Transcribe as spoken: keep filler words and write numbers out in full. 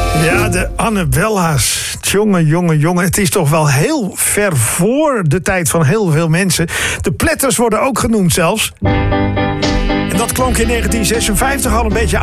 Ja, de Annebella's. Jongen, jongen, jongen. Het is toch wel heel ver voor de tijd van heel veel mensen. De Platters worden ook genoemd zelfs. En dat klonk in negentien zesenvijftig al een beetje